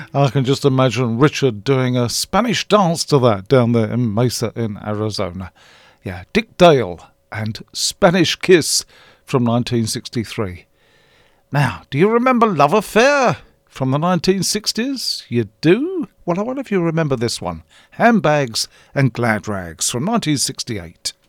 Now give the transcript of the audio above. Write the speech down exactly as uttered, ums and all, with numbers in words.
I can just imagine Richard doing a Spanish dance to that down there in Mesa in Arizona. Yeah, Dick Dale and Spanish Kiss from nineteen sixty-three. Now, do you remember Love Affair from the nineteen sixties? You do? Well, I wonder if you remember this one. Handbags and Glad Rags from nineteen sixty-eight.